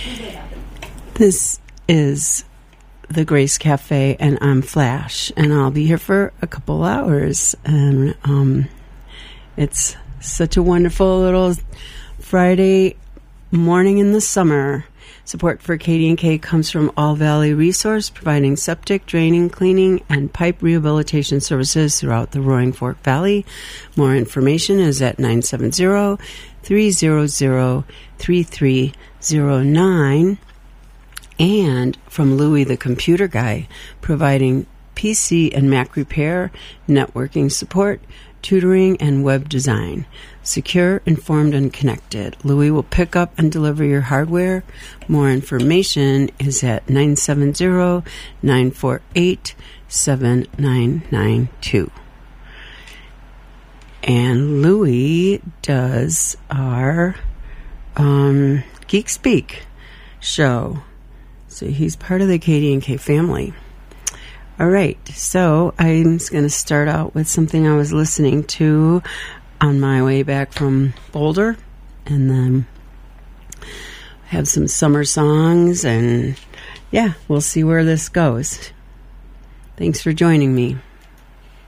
This is the Grace Cafe, and I'm Flash, and I'll be here for a couple hours. And it's such a wonderful little Friday morning in the summer. Support for KDNK comes from All Valley Resource, providing septic, draining, cleaning, and pipe rehabilitation services throughout the Roaring Fork Valley. More information is at 970-300-3309. And from Louie the Computer Guy, providing PC and Mac repair, networking support, tutoring, and web design. Secure, informed, and connected. Louie will pick up and deliver your hardware. More information is at 970-948-7992. And Louie does our Geek Speak show. So he's part of the KDNK family. All right, so I'm going to start out with something I was listening to on my way back from Boulder, and then have some summer songs, and yeah, we'll see where this goes. Thanks for joining me.